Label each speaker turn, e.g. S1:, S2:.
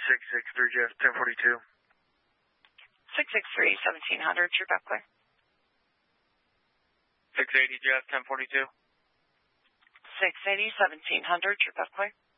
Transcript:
S1: 663 Jeff, 1042.
S2: 663, 1700, true back clear.
S1: 680 Jeff, 1042.
S2: 680, 1700, true back clear.